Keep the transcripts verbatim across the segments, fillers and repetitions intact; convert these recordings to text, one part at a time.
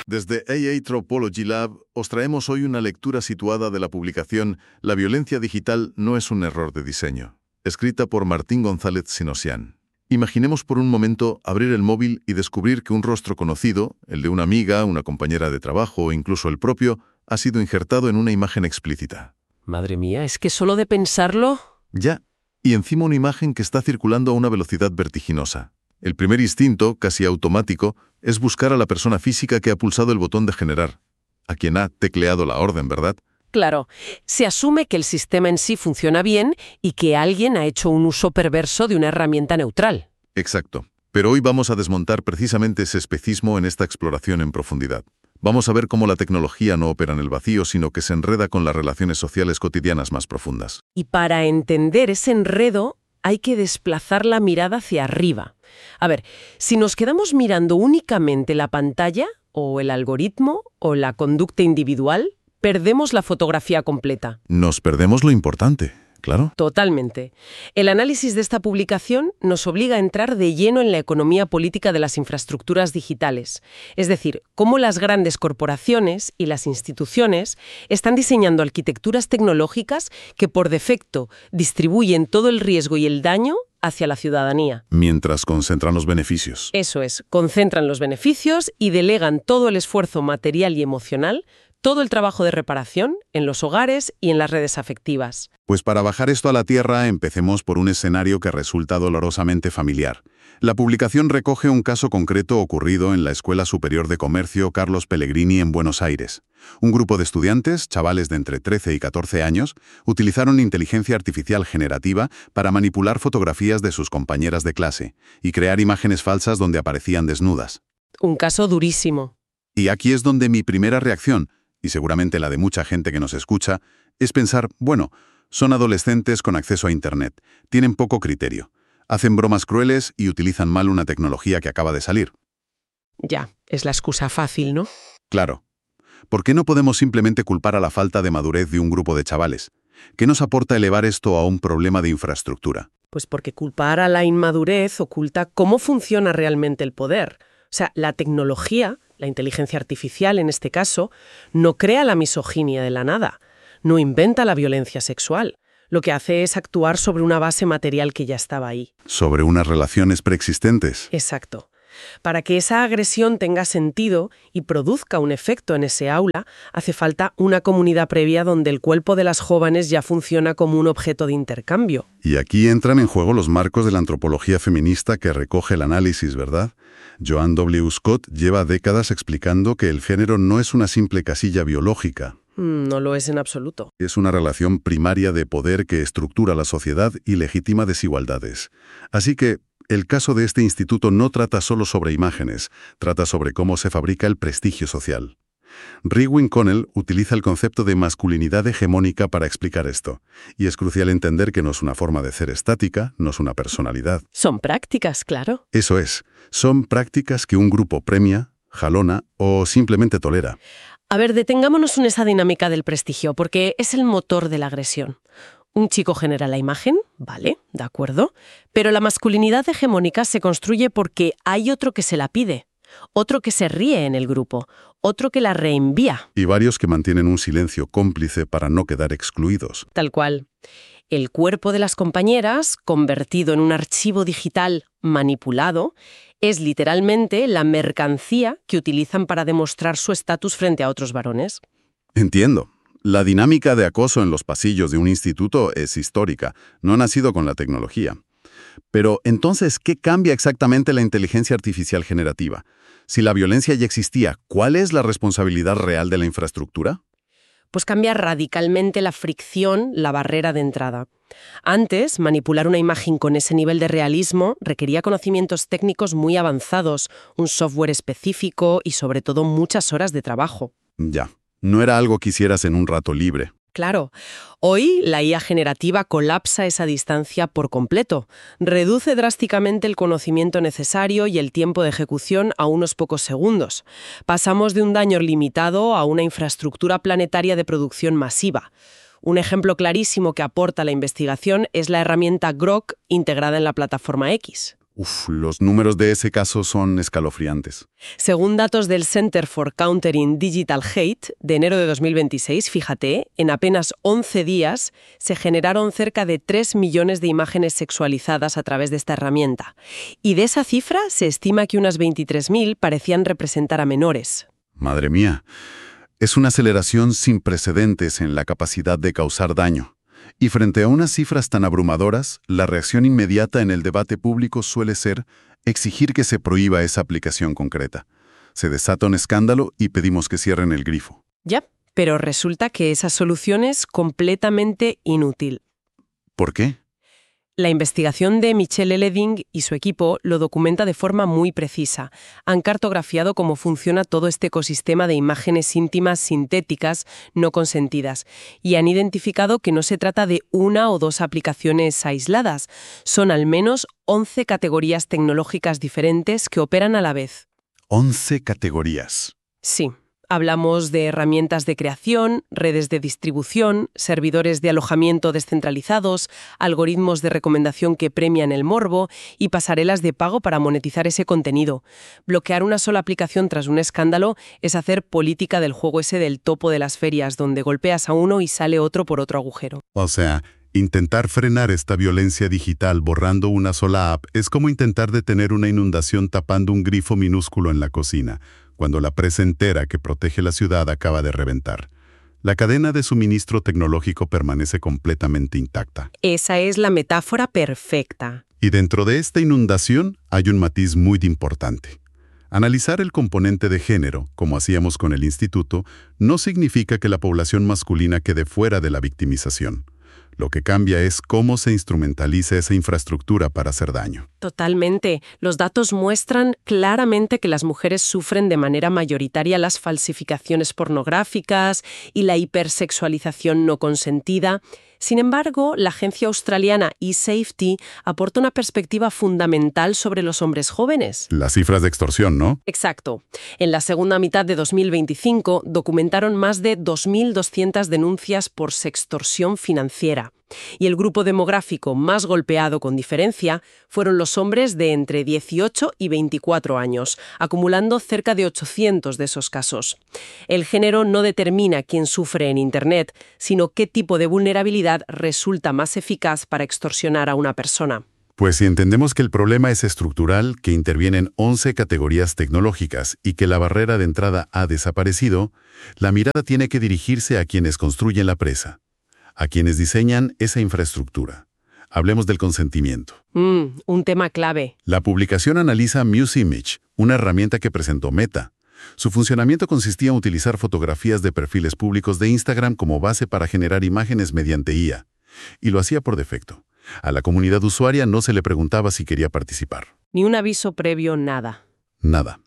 Desde A Anthropology Lab os traemos hoy una lectura situada de la publicación La violencia digital no es un error de diseño, escrita por Martín González Sinosian. Imaginemos por un momento abrir el móvil y descubrir que un rostro conocido, el de una amiga, una compañera de trabajo o incluso el propio, ha sido injertado en una imagen explícita. Madre mía, es que solo de pensarlo... Ya, y encima una imagen que está circulando a una velocidad vertiginosa. El primer instinto, casi automático, es buscar a la persona física que ha pulsado el botón de generar, a quien ha tecleado la orden, ¿verdad? Claro, se asume que el sistema en sí funciona bien y que alguien ha hecho un uso perverso de una herramienta neutral. Exacto. Pero hoy vamos a desmontar precisamente ese especismo en esta exploración en profundidad. Vamos a ver cómo la tecnología no opera en el vacío, sino que se enreda con las relaciones sociales cotidianas más profundas. Y para entender ese enredo, hay que desplazar la mirada hacia arriba. A ver, si nos quedamos mirando únicamente la pantalla, o el algoritmo, o la conducta individual, perdemos la fotografía completa. Nos perdemos lo importante, claro. Totalmente. El análisis de esta publicación nos obliga a entrar de lleno en la economía política de las infraestructuras digitales. Es decir, cómo las grandes corporaciones y las instituciones están diseñando arquitecturas tecnológicas que por defecto distribuyen todo el riesgo y el daño hacia la ciudadanía. Mientras concentran los beneficios. Eso es, concentran los beneficios y delegan todo el esfuerzo material y emocional, todo el trabajo de reparación en los hogares y en las redes afectivas. Pues para bajar esto a la tierra, empecemos por un escenario que resulta dolorosamente familiar. La publicación recoge un caso concreto ocurrido en la Escuela Superior de Comercio Carlos Pellegrini en Buenos Aires. Un grupo de estudiantes, chavales de entre trece y catorce años, utilizaron inteligencia artificial generativa para manipular fotografías de sus compañeras de clase y crear imágenes falsas donde aparecían desnudas. Un caso durísimo. Y aquí es donde mi primera reacción, y seguramente la de mucha gente que nos escucha, es pensar, bueno, son adolescentes con acceso a Internet, tienen poco criterio, hacen bromas crueles y utilizan mal una tecnología que acaba de salir. Ya, es la excusa fácil, ¿no? Claro. ¿Por qué no podemos simplemente culpar a la falta de madurez de un grupo de chavales? ¿Qué nos aporta elevar esto a un problema de infraestructura? Pues porque culpar a la inmadurez oculta cómo funciona realmente el poder. O sea, la tecnología, la inteligencia artificial en este caso, no crea la misoginia de la nada, no inventa la violencia sexual. Lo que hace es actuar sobre una base material que ya estaba ahí. Sobre unas relaciones preexistentes. Exacto. Para que esa agresión tenga sentido y produzca un efecto en ese aula, hace falta una comunidad previa donde el cuerpo de las jóvenes ya funciona como un objeto de intercambio. Y aquí entran en juego los marcos de la antropología feminista que recoge el análisis, ¿verdad? Joan W. Scott lleva décadas explicando que el género no es una simple casilla biológica. No lo es en absoluto. Es una relación primaria de poder que estructura la sociedad y legitima desigualdades. Así que el caso de este instituto no trata solo sobre imágenes, trata sobre cómo se fabrica el prestigio social. Rywin Connell utiliza el concepto de masculinidad hegemónica para explicar esto, y es crucial entender que no es una forma de ser estática, no es una personalidad. Son prácticas, claro. Eso es, son prácticas que un grupo premia, jalona o simplemente tolera. A ver, detengámonos en esa dinámica del prestigio, porque es el motor de la agresión. Un chico genera la imagen, vale, de acuerdo, pero la masculinidad hegemónica se construye porque hay otro que se la pide, otro que se ríe en el grupo, otro que la reenvía. Y varios que mantienen un silencio cómplice para no quedar excluidos. Tal cual. El cuerpo de las compañeras, convertido en un archivo digital manipulado, es literalmente la mercancía que utilizan para demostrar su estatus frente a otros varones. Entiendo. La dinámica de acoso en los pasillos de un instituto es histórica, no ha nacido con la tecnología. Pero entonces, ¿qué cambia exactamente la inteligencia artificial generativa? Si la violencia ya existía, ¿cuál es la responsabilidad real de la infraestructura? Pues cambia radicalmente la fricción, la barrera de entrada. Antes, manipular una imagen con ese nivel de realismo requería conocimientos técnicos muy avanzados, un software específico y sobre todo muchas horas de trabajo. Ya. No era algo que hicieras en un rato libre. Claro. Hoy la I A generativa colapsa esa distancia por completo. Reduce drásticamente el conocimiento necesario y el tiempo de ejecución a unos pocos segundos. Pasamos de un daño limitado a una infraestructura planetaria de producción masiva. Un ejemplo clarísimo que aporta la investigación es la herramienta Grok integrada en la plataforma X. Uf, los números de ese caso son escalofriantes. Según datos del Center for Countering Digital Hate de enero de dos mil veintiséis, fíjate, en apenas once días se generaron cerca de tres millones de imágenes sexualizadas a través de esta herramienta. Y de esa cifra se estima que unas veintitrés mil parecían representar a menores. Madre mía, es una aceleración sin precedentes en la capacidad de causar daño. Y frente a unas cifras tan abrumadoras, la reacción inmediata en el debate público suele ser exigir que se prohíba esa aplicación concreta. Se desata un escándalo y pedimos que cierren el grifo. Ya, pero resulta que esa solución es completamente inútil. ¿Por qué? La investigación de Michelle Leding y su equipo lo documenta de forma muy precisa. Han cartografiado cómo funciona todo este ecosistema de imágenes íntimas sintéticas no consentidas y han identificado que no se trata de una o dos aplicaciones aisladas. Son al menos once categorías tecnológicas diferentes que operan a la vez. once categorías. Sí. Hablamos de herramientas de creación, redes de distribución, servidores de alojamiento descentralizados, algoritmos de recomendación que premian el morbo y pasarelas de pago para monetizar ese contenido. Bloquear una sola aplicación tras un escándalo es hacer política del juego ese del topo de las ferias, donde golpeas a uno y sale otro por otro agujero. O sea, intentar frenar esta violencia digital borrando una sola app es como intentar detener una inundación tapando un grifo minúsculo en la cocina, cuando la presa entera que protege la ciudad acaba de reventar. La cadena de suministro tecnológico permanece completamente intacta. Esa es la metáfora perfecta. Y dentro de esta inundación hay un matiz muy importante. Analizar el componente de género, como hacíamos con el instituto, no significa que la población masculina quede fuera de la victimización. Lo que cambia es cómo se instrumentaliza esa infraestructura para hacer daño. Totalmente. Los datos muestran claramente que las mujeres sufren de manera mayoritaria las falsificaciones pornográficas y la hipersexualización no consentida. Sin embargo, la agencia australiana eSafety aporta una perspectiva fundamental sobre los hombres jóvenes. Las cifras de extorsión, ¿no? Exacto. En la segunda mitad de dos mil veinticinco documentaron más de dos mil doscientas denuncias por sextorsión financiera. Y el grupo demográfico más golpeado con diferencia fueron los hombres de entre dieciocho y veinticuatro años, acumulando cerca de ochocientos de esos casos. El género no determina quién sufre en Internet, sino qué tipo de vulnerabilidad resulta más eficaz para extorsionar a una persona. Pues si entendemos que el problema es estructural, que intervienen once categorías tecnológicas y que la barrera de entrada ha desaparecido, la mirada tiene que dirigirse a quienes construyen la presa, a quienes diseñan esa infraestructura. Hablemos del consentimiento. Mm, un tema clave. La publicación analiza Muse Image, una herramienta que presentó Meta. Su funcionamiento consistía en utilizar fotografías de perfiles públicos de Instagram como base para generar imágenes mediante I A. Y lo hacía por defecto. A la comunidad usuaria no se le preguntaba si quería participar. Ni un aviso previo, nada. Nada.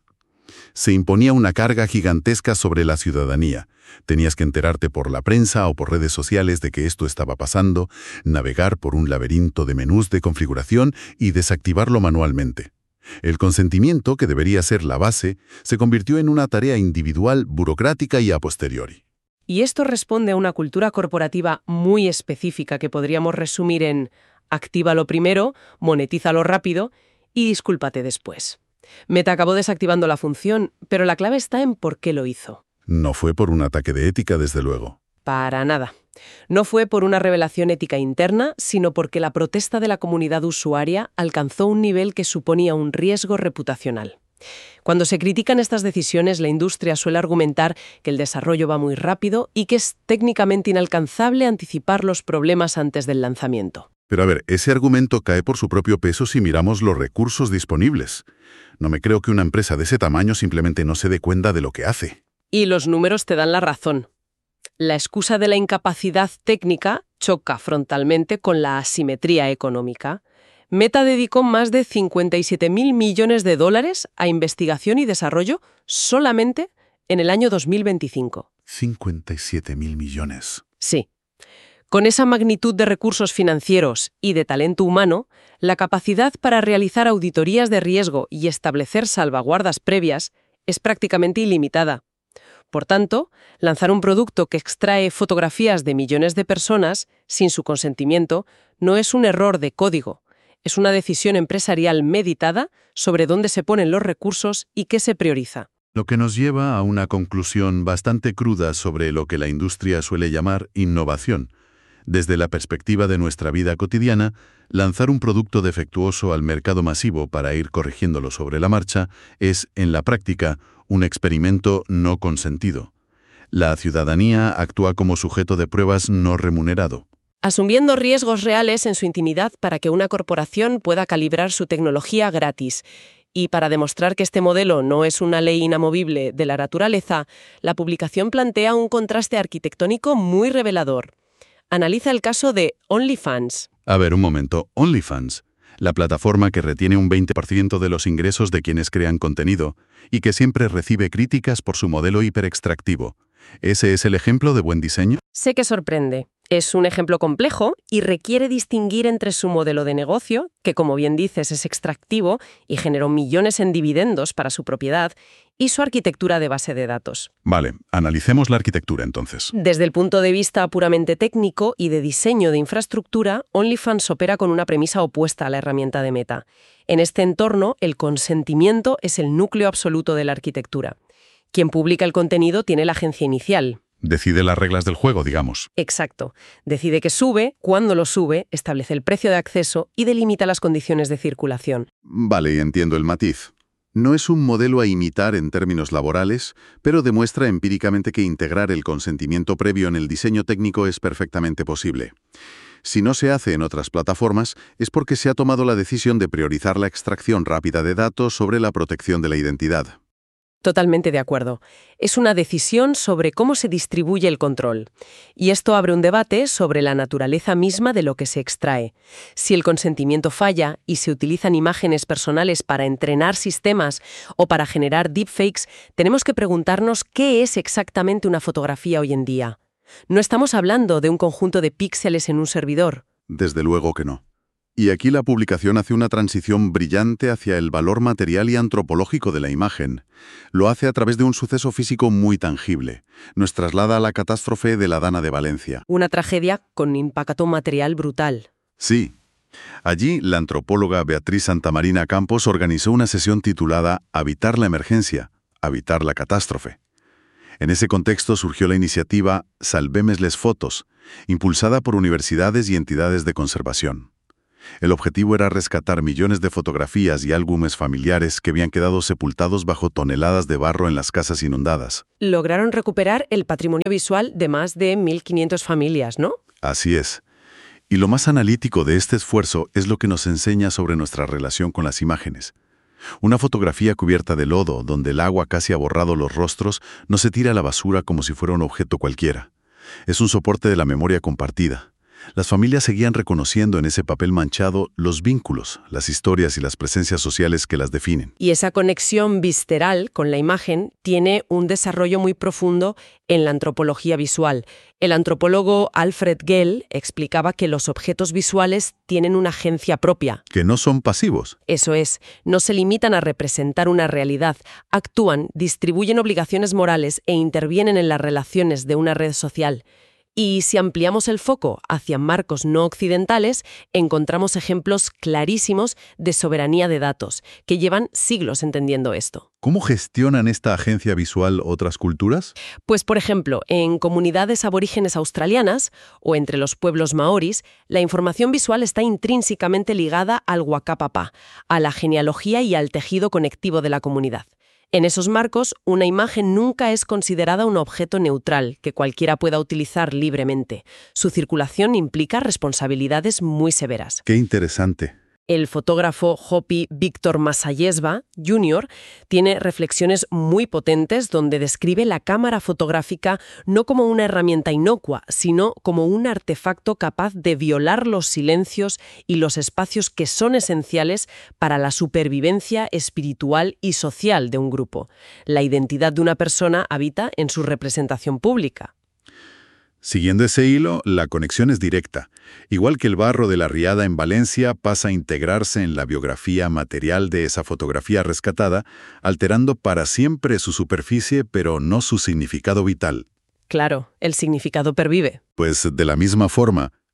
Se imponía una carga gigantesca sobre la ciudadanía. Tenías que enterarte por la prensa o por redes sociales de que esto estaba pasando, navegar por un laberinto de menús de configuración y desactivarlo manualmente. El consentimiento, que debería ser la base, se convirtió en una tarea individual, burocrática y a posteriori. Y esto responde a una cultura corporativa muy específica que podríamos resumir en actívalo primero, monetízalo rápido y discúlpate después. Meta acabó desactivando la función, pero la clave está en por qué lo hizo. No fue por un ataque de ética, desde luego. Para nada. No fue por una revelación ética interna, sino porque la protesta de la comunidad usuaria alcanzó un nivel que suponía un riesgo reputacional. Cuando se critican estas decisiones, la industria suele argumentar que el desarrollo va muy rápido y que es técnicamente inalcanzable anticipar los problemas antes del lanzamiento. Pero a ver, ese argumento cae por su propio peso si miramos los recursos disponibles. No me creo que una empresa de ese tamaño simplemente no se dé cuenta de lo que hace. Y los números te dan la razón. La excusa de la incapacidad técnica choca frontalmente con la asimetría económica. Meta dedicó más de cincuenta y siete mil millones de dólares a investigación y desarrollo solamente en el año dos mil veinticinco. cincuenta y siete mil millones. Sí. Con esa magnitud de recursos financieros y de talento humano, la capacidad para realizar auditorías de riesgo y establecer salvaguardas previas es prácticamente ilimitada. Por tanto, lanzar un producto que extrae fotografías de millones de personas sin su consentimiento no es un error de código, Es una decisión empresarial meditada sobre dónde se ponen los recursos y qué se prioriza. Lo que nos lleva a una conclusión bastante cruda sobre lo que la industria suele llamar innovación. Desde la perspectiva de nuestra vida cotidiana, lanzar un producto defectuoso al mercado masivo para ir corrigiéndolo sobre la marcha es, en la práctica, un experimento no consentido. La ciudadanía actúa como sujeto de pruebas no remunerado, Asumiendo riesgos reales en su intimidad para que una corporación pueda calibrar su tecnología gratis. Y para demostrar que este modelo no es una ley inamovible de la naturaleza, la publicación plantea un contraste arquitectónico muy revelador. Analiza el caso de OnlyFans. A ver, un momento. OnlyFans, la plataforma que retiene un veinte por ciento de los ingresos de quienes crean contenido y que siempre recibe críticas por su modelo hiperextractivo. ¿Ese es el ejemplo de buen diseño? Sé que sorprende. Es un ejemplo complejo y requiere distinguir entre su modelo de negocio, que como bien dices es extractivo y generó millones en dividendos para su propiedad, y su arquitectura de base de datos. Vale, analicemos la arquitectura entonces. Desde el punto de vista puramente técnico y de diseño de infraestructura, OnlyFans opera con una premisa opuesta a la herramienta de Meta. En este entorno, el consentimiento es el núcleo absoluto de la arquitectura. Quien publica el contenido tiene la agencia inicial. Decide las reglas del juego, digamos. Exacto. Decide que sube, cuándo lo sube, establece el precio de acceso y delimita las condiciones de circulación. Vale, entiendo el matiz. No es un modelo a imitar en términos laborales, pero demuestra empíricamente que integrar el consentimiento previo en el diseño técnico es perfectamente posible. Si no se hace en otras plataformas, es porque se ha tomado la decisión de priorizar la extracción rápida de datos sobre la protección de la identidad. Totalmente de acuerdo. Es una decisión sobre cómo se distribuye el control. Y esto abre un debate sobre la naturaleza misma de lo que se extrae. Si el consentimiento falla y se utilizan imágenes personales para entrenar sistemas o para generar deepfakes, tenemos que preguntarnos qué es exactamente una fotografía hoy en día. No estamos hablando de un conjunto de píxeles en un servidor. Desde luego que no. Y aquí la publicación hace una transición brillante hacia el valor material y antropológico de la imagen. Lo hace a través de un suceso físico muy tangible. Nos traslada a la catástrofe de la Dana de Valencia. Una tragedia con impacto material brutal. Sí. Allí, la antropóloga Beatriz Santamarina Campos organizó una sesión titulada Habitar la emergencia, habitar la catástrofe. En ese contexto surgió la iniciativa Salvemes les fotos, impulsada por universidades y entidades de conservación. El objetivo era rescatar millones de fotografías y álbumes familiares que habían quedado sepultados bajo toneladas de barro en las casas inundadas. Lograron recuperar el patrimonio visual de más de mil quinientas familias, ¿no? Así es. Y lo más analítico de este esfuerzo es lo que nos enseña sobre nuestra relación con las imágenes. Una fotografía cubierta de lodo, donde el agua casi ha borrado los rostros, no se tira a la basura como si fuera un objeto cualquiera. Es un soporte de la memoria compartida. Las familias seguían reconociendo en ese papel manchado los vínculos, las historias y las presencias sociales que las definen. Y esa conexión visceral con la imagen tiene un desarrollo muy profundo en la antropología visual. El antropólogo Alfred Gell explicaba que los objetos visuales tienen una agencia propia. Que no son pasivos. Eso es, no se limitan a representar una realidad, actúan, distribuyen obligaciones morales e intervienen en las relaciones de una red social. Y si ampliamos el foco hacia marcos no occidentales, encontramos ejemplos clarísimos de soberanía de datos, que llevan siglos entendiendo esto. ¿Cómo gestionan esta agencia visual otras culturas? Pues, por ejemplo, en comunidades aborígenes australianas o entre los pueblos maoris, la información visual está intrínsecamente ligada al Wakapapa, a la genealogía y al tejido conectivo de la comunidad. En esos marcos, una imagen nunca es considerada un objeto neutral que cualquiera pueda utilizar libremente. Su circulación implica responsabilidades muy severas. ¡Qué interesante! El fotógrafo Hopi Víctor Masayesva, junior, tiene reflexiones muy potentes donde describe la cámara fotográfica no como una herramienta inocua, sino como un artefacto capaz de violar los silencios y los espacios que son esenciales para la supervivencia espiritual y social de un grupo. La identidad de una persona habita en su representación pública. Siguiendo ese hilo, la conexión es directa. Igual que el barro de la Riada en Valencia pasa a integrarse en la biografía material de esa fotografía rescatada, alterando para siempre su superficie, pero no su significado vital. Claro, el significado pervive. Pues de la misma forma,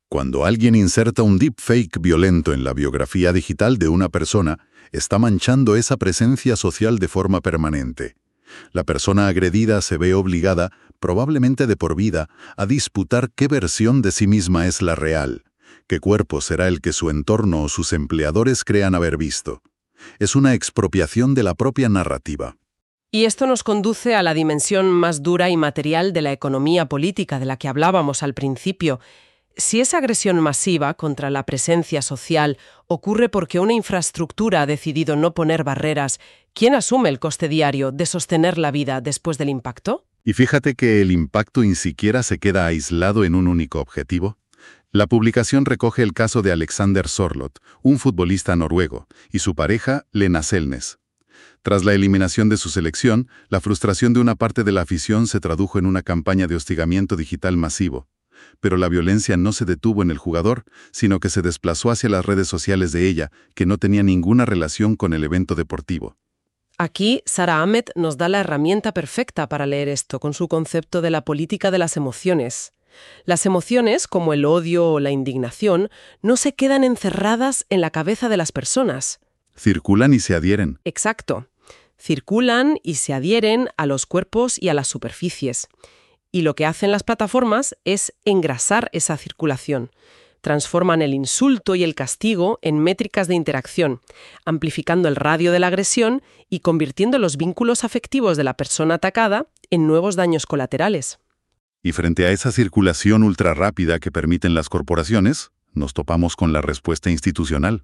Cuando alguien inserta un deepfake violento en la biografía digital de una persona, está manchando esa presencia social de forma permanente. La persona agredida se ve obligada, probablemente de por vida, a disputar qué versión de sí misma es la real, qué cuerpo será el que su entorno o sus empleadores crean haber visto. Es una expropiación de la propia narrativa. Y esto nos conduce a la dimensión más dura y material de la economía política de la que hablábamos al principio. Si esa agresión masiva contra la presencia social ocurre porque una infraestructura ha decidido no poner barreras, ¿quién asume el coste diario de sostener la vida después del impacto? Y fíjate que el impacto ni siquiera se queda aislado en un único objetivo. La publicación recoge el caso de Alexander Sorloth, un futbolista noruego, y su pareja, Lena Selnes. Tras la eliminación de su selección, la frustración de una parte de la afición se tradujo en una campaña de hostigamiento digital masivo. Pero la violencia no se detuvo en el jugador, sino que se desplazó hacia las redes sociales de ella, que no tenía ninguna relación con el evento deportivo. Aquí, Sara Ahmed nos da la herramienta perfecta para leer esto con su concepto de la política de las emociones. Las emociones, como el odio o la indignación, no se quedan encerradas en la cabeza de las personas. Circulan y se adhieren. Exacto. Circulan y se adhieren a los cuerpos y a las superficies. Y lo que hacen las plataformas es engrasar esa circulación. Transforman el insulto y el castigo en métricas de interacción, amplificando el radio de la agresión y convirtiendo los vínculos afectivos de la persona atacada en nuevos daños colaterales. Y frente a esa circulación ultrarrápida que permiten las corporaciones, nos topamos con la respuesta institucional.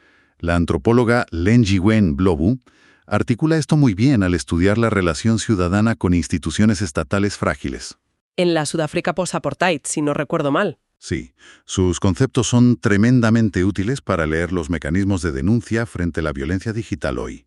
La antropóloga Lenjiwen Blobu articula esto muy bien al estudiar la relación ciudadana con instituciones estatales frágiles. En la Sudáfrica post-apartheid, si no recuerdo mal. Sí, sus conceptos son tremendamente útiles para leer los mecanismos de denuncia frente a la violencia digital hoy.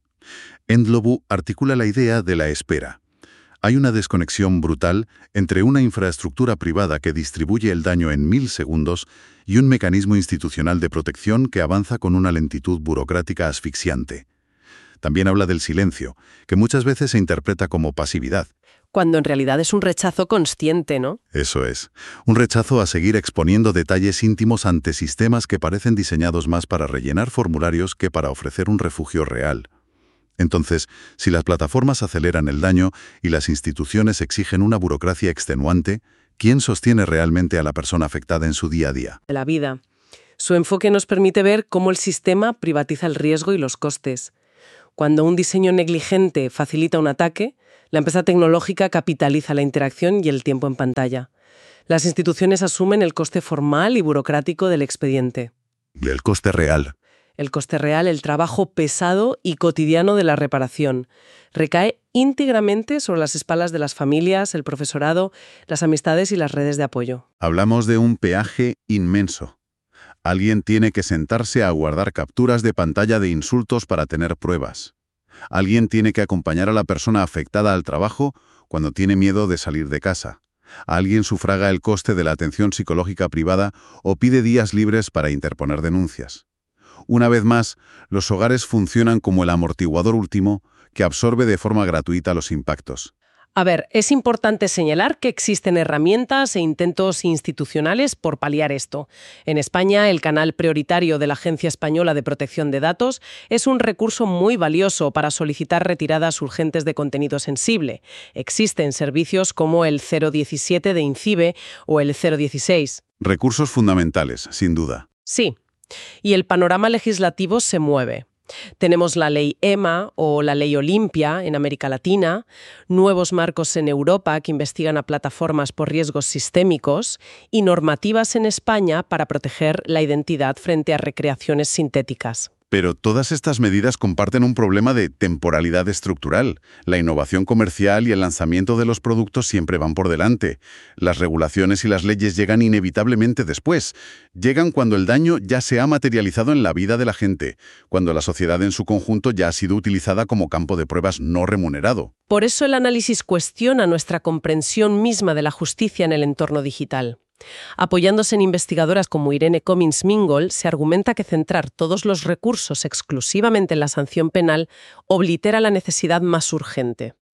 Ndlovu articula la idea de la espera. Hay una desconexión brutal entre una infraestructura privada que distribuye el daño en mil segundos y un mecanismo institucional de protección que avanza con una lentitud burocrática asfixiante. También habla del silencio, que muchas veces se interpreta como pasividad. Cuando en realidad es un rechazo consciente, ¿no? Eso es. Un rechazo a seguir exponiendo detalles íntimos ante sistemas que parecen diseñados más para rellenar formularios que para ofrecer un refugio real. Entonces, si las plataformas aceleran el daño y las instituciones exigen una burocracia extenuante, ¿quién sostiene realmente a la persona afectada en su día a día? De la vida. Su enfoque nos permite ver cómo el sistema privatiza el riesgo y los costes. Cuando un diseño negligente facilita un ataque, la empresa tecnológica capitaliza la interacción y el tiempo en pantalla. Las instituciones asumen el coste formal y burocrático del expediente. Y el coste real. El coste real, el trabajo pesado y cotidiano de la reparación, recae íntegramente sobre las espaldas de las familias, el profesorado, las amistades y las redes de apoyo. Hablamos de un peaje inmenso. Alguien tiene que sentarse a guardar capturas de pantalla de insultos para tener pruebas. Alguien tiene que acompañar a la persona afectada al trabajo cuando tiene miedo de salir de casa. Alguien sufraga el coste de la atención psicológica privada o pide días libres para interponer denuncias. Una vez más, los hogares funcionan como el amortiguador último que absorbe de forma gratuita los impactos. A ver, es importante señalar que existen herramientas e intentos institucionales por paliar esto. En España, el canal prioritario de la Agencia Española de Protección de Datos es un recurso muy valioso para solicitar retiradas urgentes de contenido sensible. Existen servicios como el cero diecisiete de INCIBE o el cero dieciséis. Recursos fundamentales, sin duda. Sí, y el panorama legislativo se mueve. Tenemos la ley EMA o la ley Olimpia en América Latina, nuevos marcos en Europa que investigan a plataformas por riesgos sistémicos y normativas en España para proteger la identidad frente a recreaciones sintéticas. Pero todas estas medidas comparten un problema de temporalidad estructural. La innovación comercial y el lanzamiento de los productos siempre van por delante. Las regulaciones y las leyes llegan inevitablemente después. Llegan cuando el daño ya se ha materializado en la vida de la gente, cuando la sociedad en su conjunto ya ha sido utilizada como campo de pruebas no remunerado. Por eso el análisis cuestiona nuestra comprensión misma de la justicia en el entorno digital. Apoyándose en investigadoras como Irene Commins-Mingold, se argumenta que centrar todos los recursos exclusivamente en la sanción penal oblitera la necesidad más urgente.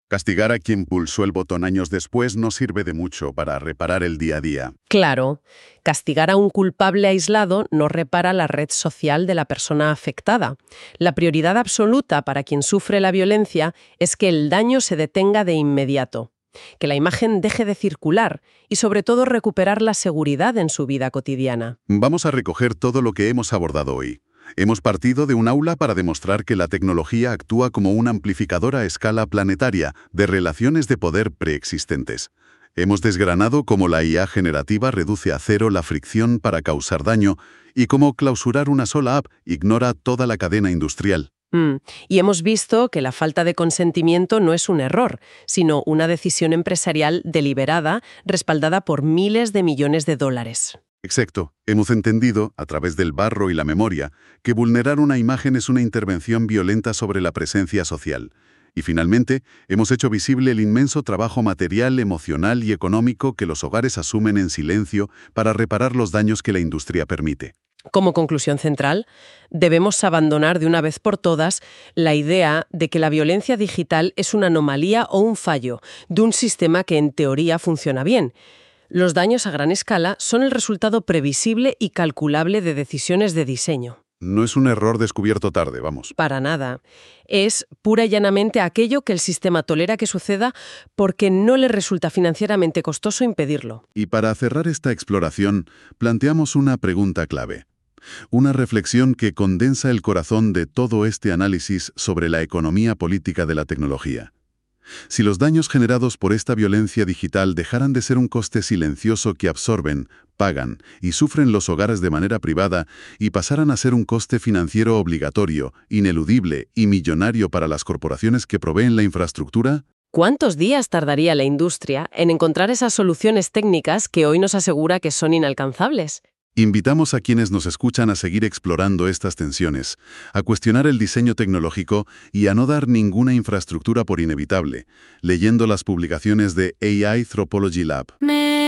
Castigar a quien pulsó el botón años después no sirve de mucho para reparar el día a día. Claro, castigar a un culpable aislado no repara la red social de la persona afectada. La prioridad absoluta para quien sufre la violencia es que el daño se detenga de inmediato, que la imagen deje de circular y sobre todo recuperar la seguridad en su vida cotidiana. Vamos a recoger todo lo que hemos abordado hoy. Hemos partido de un aula para demostrar que la tecnología actúa como un amplificador a escala planetaria de relaciones de poder preexistentes. Hemos desgranado cómo la I A generativa reduce a cero la fricción para causar daño y cómo clausurar una sola app ignora toda la cadena industrial. Mm. Y hemos visto que la falta de consentimiento no es un error, sino una decisión empresarial deliberada respaldada por miles de millones de dólares. Exacto. Hemos entendido, a través del barro y la memoria, que vulnerar una imagen es una intervención violenta sobre la presencia social. Y finalmente, hemos hecho visible el inmenso trabajo material, emocional y económico que los hogares asumen en silencio para reparar los daños que la industria permite. Como conclusión central, debemos abandonar de una vez por todas la idea de que la violencia digital es una anomalía o un fallo de un sistema que en teoría funciona bien. Los daños a gran escala son el resultado previsible y calculable de decisiones de diseño. No es un error descubierto tarde, vamos. Para nada. Es pura y llanamente aquello que el sistema tolera que suceda porque no le resulta financieramente costoso impedirlo. Y para cerrar esta exploración, planteamos una pregunta clave. Una reflexión que condensa el corazón de todo este análisis sobre la economía política de la tecnología. Si los daños generados por esta violencia digital dejaran de ser un coste silencioso que absorben, pagan y sufren los hogares de manera privada y pasaran a ser un coste financiero obligatorio, ineludible y millonario para las corporaciones que proveen la infraestructura, ¿cuántos días tardaría la industria en encontrar esas soluciones técnicas que hoy nos asegura que son inalcanzables? invitamos a quienes nos escuchan a seguir explorando estas tensiones, a cuestionar el diseño tecnológico y a no dar ninguna infraestructura por inevitable, leyendo las publicaciones de A I Anthropology Lab.